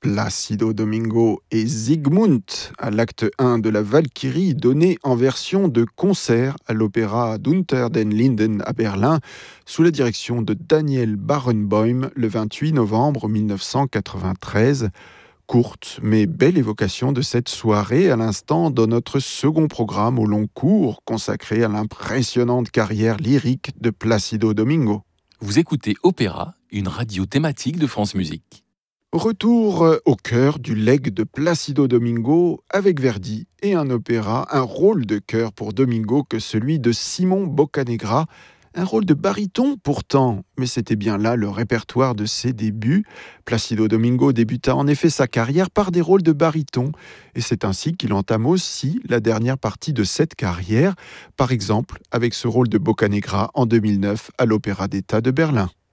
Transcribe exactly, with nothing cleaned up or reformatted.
Placido Domingo et Siegmund à l'acte un de la Valkyrie, donné en version de concert à l'opéra d'Unter den Linden à Berlin sous la direction de Daniel Barenboim le vingt-huit novembre mille neuf cent quatre-vingt-treize. Courte mais belle évocation de cette soirée à l'instant dans notre second programme au long cours consacré à l'impressionnante carrière lyrique de Placido Domingo. Vous écoutez Opéra, une radio thématique de France Musique. Retour au cœur du legs de Placido Domingo avec Verdi et un opéra, un rôle de cœur pour Domingo que celui de Simon Boccanegra. Un rôle de baryton pourtant, mais c'était bien là le répertoire de ses débuts. Placido Domingo débuta en effet sa carrière par des rôles de baryton, et c'est ainsi qu'il entame aussi la dernière partie de cette carrière, par exemple avec ce rôle de Boccanegra en deux mille neuf à l'Opéra d'État de Berlin.